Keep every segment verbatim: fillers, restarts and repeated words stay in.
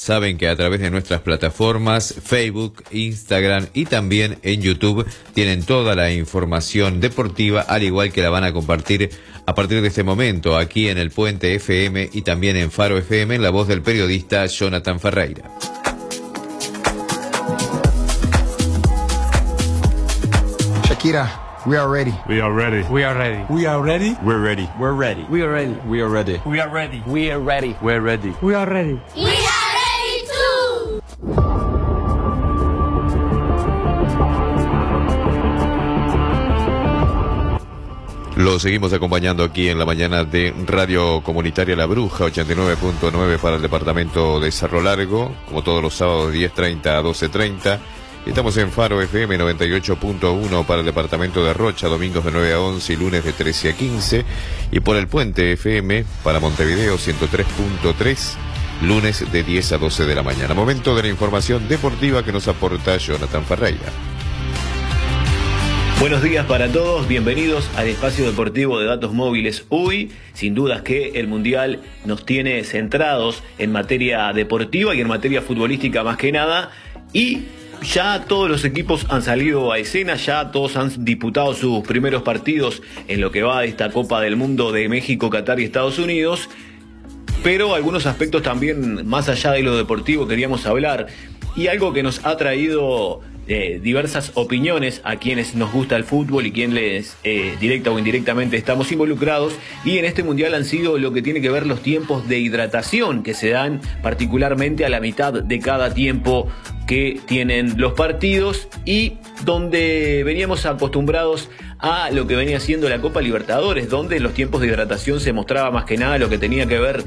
saben que a través de nuestras plataformas Facebook, Instagram y también en YouTube tienen toda la información deportiva, al igual que la van a compartir a partir de este momento aquí en el Puente F M y también en Faro F M en la voz del periodista Jonathan Ferreira. Shakira, we are ready. We are ready. We are ready. We are ready. We're ready. We're ready. We are ready. We are ready. We are ready. We are ready. We're ready. We are ready. We are ready too. Lo seguimos acompañando aquí en la mañana de Radio Comunitaria La Bruja, ochenta y nueve punto nueve para el departamento de Cerro Largo, como todos los sábados de diez treinta a doce treinta. Estamos en Faro F M noventa y ocho punto uno para el departamento de Rocha, domingos de nueve a once y lunes de trece a quince. Y por el Puente F M para Montevideo ciento tres punto tres, lunes de diez a doce de la mañana. Momento de la información deportiva que nos aporta Jonathan Ferreira. Buenos días para todos, bienvenidos al espacio deportivo de Datos Móviles. Hoy, sin dudas que el Mundial nos tiene centrados en materia deportiva y en materia futbolística más que nada, y ya todos los equipos han salido a escena, ya todos han disputado sus primeros partidos en lo que va de esta Copa del Mundo de México, Qatar y Estados Unidos, pero algunos aspectos también más allá de lo deportivo queríamos hablar, y algo que nos ha traído Eh, diversas opiniones a quienes nos gusta el fútbol y quienes eh, directa o indirectamente estamos involucrados, y en este mundial han sido lo que tiene que ver los tiempos de hidratación que se dan particularmente a la mitad de cada tiempo que tienen los partidos, y donde veníamos acostumbrados a lo que venía siendo la Copa Libertadores, donde en los tiempos de hidratación se mostraba más que nada lo que tenía que ver,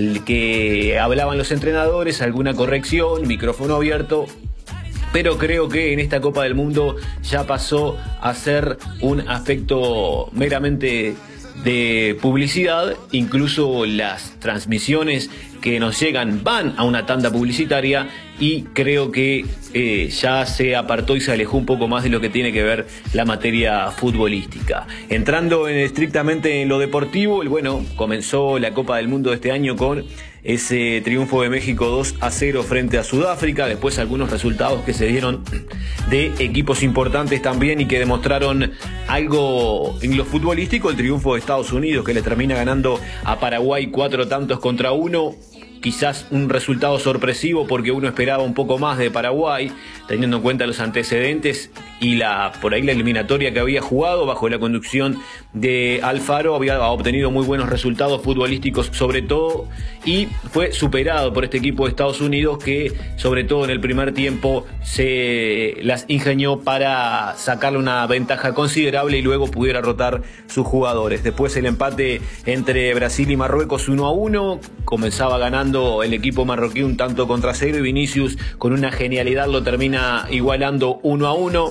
que hablaban los entrenadores, alguna corrección, micrófono abierto. Pero creo que en esta Copa del Mundo ya pasó a ser un aspecto meramente de publicidad. Incluso las transmisiones que nos llegan van a una tanda publicitaria, y creo que eh, ya se apartó y se alejó un poco más de lo que tiene que ver la materia futbolística. Entrando en, estrictamente en lo deportivo, bueno, comenzó la Copa del Mundo de este año con ese triunfo de México dos a cero frente a Sudáfrica, después algunos resultados que se dieron de equipos importantes también y que demostraron algo en lo futbolístico. El triunfo de Estados Unidos, que le termina ganando a Paraguay cuatro tantos contra uno. Quizás un resultado sorpresivo porque uno esperaba un poco más de Paraguay, teniendo en cuenta los antecedentes y la por ahí la eliminatoria que había jugado bajo la conducción de Alfaro. Había obtenido muy buenos resultados futbolísticos sobre todo, y fue superado por este equipo de Estados Unidos, que sobre todo en el primer tiempo se las ingenió para sacarle una ventaja considerable y luego pudiera rotar sus jugadores. Después el empate entre Brasil y Marruecos uno a uno, comenzaba ganando el equipo marroquí un tanto contra cero, y Vinicius con una genialidad lo termina igualando uno a uno.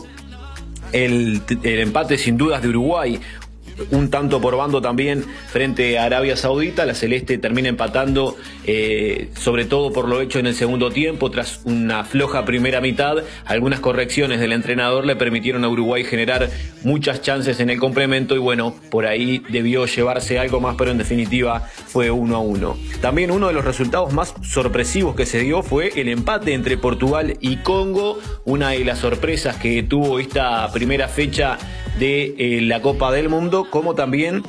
El, el empate sin dudas de Uruguay, un tanto por bando también frente a Arabia Saudita. La Celeste termina empatando, eh, sobre todo por lo hecho en el segundo tiempo, tras una floja primera mitad. Algunas correcciones del entrenador le permitieron a Uruguay generar muchas chances en el complemento, y bueno, por ahí debió llevarse algo más, pero en definitiva fue uno a uno. También uno de los resultados más sorpresivos que se dio fue el empate entre Portugal y Congo, una de las sorpresas que tuvo esta primera fecha de eh, la Copa del Mundo, como también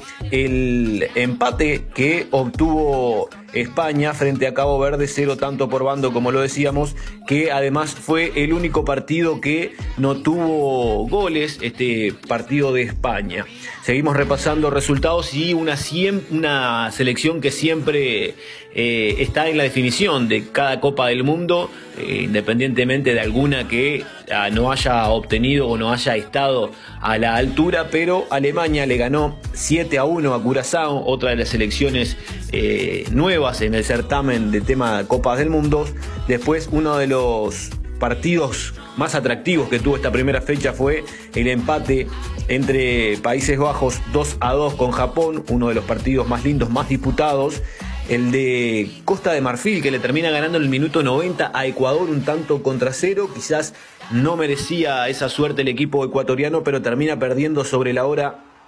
el empate que obtuvo España frente a Cabo Verde, cero tanto por bando, como lo decíamos, que además fue el único partido que no tuvo goles, este partido de España. Seguimos repasando resultados, y una, una selección que siempre eh, está en la definición de cada Copa del Mundo, eh, independientemente de alguna que ah, no haya obtenido o no haya estado a la altura, pero Alemania le ganó siete a uno a Curazao, otra de las selecciones eh, nuevas en el certamen de tema Copas del Mundo. Después, uno de los partidos más atractivos que tuvo esta primera fecha fue el empate entre Países Bajos dos a dos con Japón, uno de los partidos más lindos, más disputados. El de Costa de Marfil, que le termina ganando en el minuto noventa a Ecuador un tanto contra cero. Quizás no merecía esa suerte el equipo ecuatoriano, pero termina perdiendo sobre la hora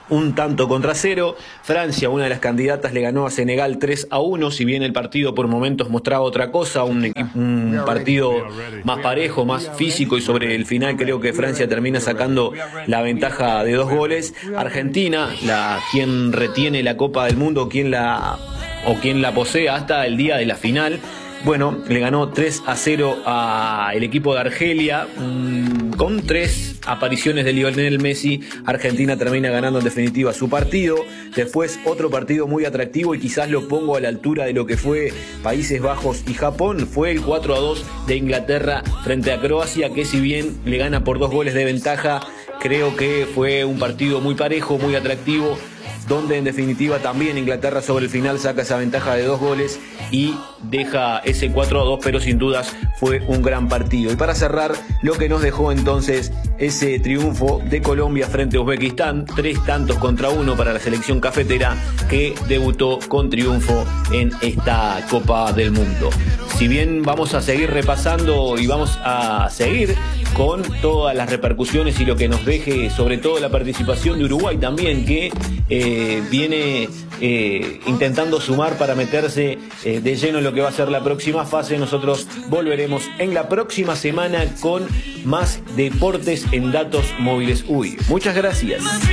un tanto contra cero. Francia, una de las candidatas, le ganó a Senegal tres a uno, si bien el partido por momentos mostraba otra cosa, un, un partido más parejo, más físico, y sobre el final creo que Francia termina sacando la ventaja de dos goles. Argentina, la quien retiene la Copa del Mundo, quien la o quien la posee hasta el día de la final, bueno, le ganó tres a cero al equipo de Argelia, mmm, con tres apariciones de Lionel Messi. Argentina termina ganando en definitiva su partido. Después otro partido muy atractivo, y quizás lo pongo a la altura de lo que fue Países Bajos y Japón, fue el cuatro a dos de Inglaterra frente a Croacia, que si bien le gana por dos goles de ventaja, creo que fue un partido muy parejo, muy atractivo, donde en definitiva también Inglaterra sobre el final saca esa ventaja de dos goles y deja ese cuatro a dos, pero sin dudas fue un gran partido. Y para cerrar, lo que nos dejó entonces ese triunfo de Colombia frente a Uzbekistán, tres tantos contra uno para la selección cafetera, que debutó con triunfo en esta Copa del Mundo. Si bien vamos a seguir repasando y vamos a seguir con todas las repercusiones y lo que nos deje, sobre todo la participación de Uruguay también, que eh, viene eh, intentando sumar para meterse eh, de lleno en lo que va a ser la próxima fase. Nosotros volveremos en la próxima semana con más deportes en Datos Móviles U I. Muchas gracias.